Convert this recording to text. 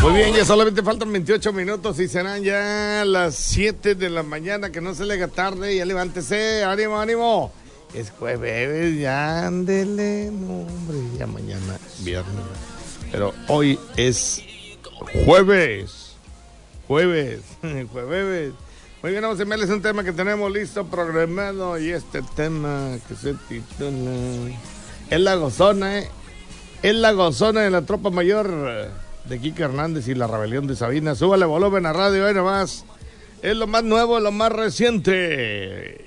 Muy bien, ya solamente faltan 28 minutos y serán ya las 7 de la mañana, que no se le haga tarde, ya levántese, ánimo, ánimo. Es jueves, ya ándele, no, hombre, ya mañana viernes. Pero hoy es jueves. Muy bien, vamos a enviarles un tema que tenemos listo, programado, y este tema que se titula Es la Gozona, Es la Gozona de la Tropa Mayor de Kike Hernández y la Rebelión de Sabina. Súbale volumen a radio, ahí nomás. Es lo más nuevo, lo más reciente.